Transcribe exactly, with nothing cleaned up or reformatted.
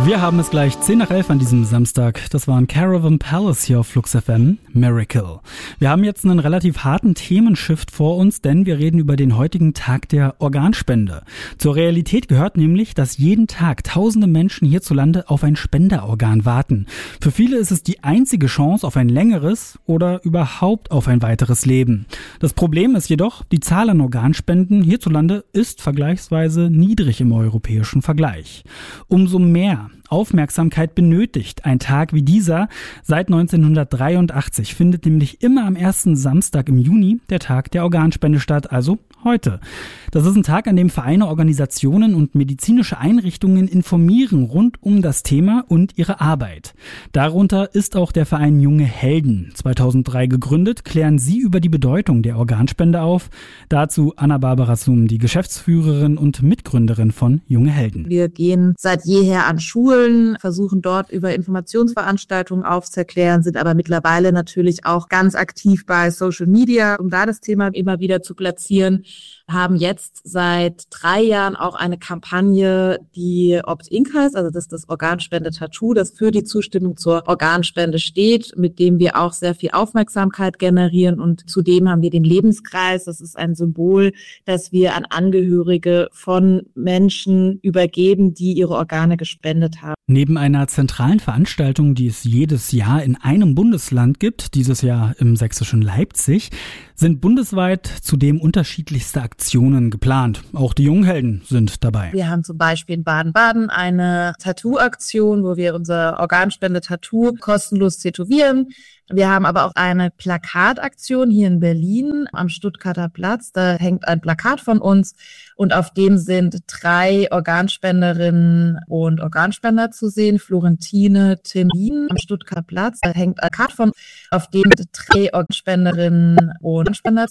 Wir haben es gleich zehn nach elf an diesem Samstag. Das war ein Caravan Palace hier auf Flux F M. Miracle. Wir haben jetzt einen relativ harten Themenshift vor uns, denn wir reden über den heutigen Tag der Organspende. Zur Realität gehört nämlich, dass jeden Tag tausende Menschen hierzulande auf ein Spenderorgan warten. Für viele ist es die einzige Chance auf ein längeres oder überhaupt auf ein weiteres Leben. Das Problem ist jedoch, die Zahl an Organspenden hierzulande ist vergleichsweise niedrig im europäischen Vergleich. Umso mehr Aufmerksamkeit benötigt ein Tag wie dieser. Seit neunzehnhundertdreiundachtzig findet nämlich immer am ersten Samstag im Juni der Tag der Organspende statt, also heute. Das ist ein Tag, an dem Vereine, Organisationen und medizinische Einrichtungen informieren rund um das Thema und ihre Arbeit. Darunter ist auch der Verein Junge Helden. zweitausenddrei gegründet, klären sie über die Bedeutung der Organspende auf. Dazu Anna-Barbara Sum, die Geschäftsführerin und Mitgründerin von Junge Helden. Wir gehen seit jeher an Schulen, versuchen dort über Informationsveranstaltungen aufzuklären, sind aber mittlerweile natürlich auch ganz aktiv bei Social Media, um da das Thema immer wieder zu platzieren. Haben jetzt seit drei Jahren auch eine Kampagne, die Opt-in heißt, also das ist das Organspende-Tattoo, das für die Zustimmung zur Organspende steht, mit dem wir auch sehr viel Aufmerksamkeit generieren, und zudem haben wir den Lebenskreis, das ist ein Symbol, das wir an Angehörige von Menschen übergeben, die ihre Organe gespendet haben. Neben einer zentralen Veranstaltung, die es jedes Jahr in einem Bundesland gibt, dieses Jahr im sächsischen Leipzig, sind bundesweit zudem unterschiedlichste Aktionen geplant. Auch die Junghelden sind dabei. Wir haben zum Beispiel in Baden-Baden eine Tattoo-Aktion, wo wir unser Organspende-Tattoo kostenlos tätowieren. Wir haben aber auch eine Plakataktion hier in Berlin am Stuttgarter Platz. Da hängt ein Plakat von uns und auf dem sind drei Organspenderinnen und Organspender zu sehen. Florentine, Tim am Stuttgarter Platz. Da hängt ein Plakat von, auf dem drei Organspenderinnen und Organspender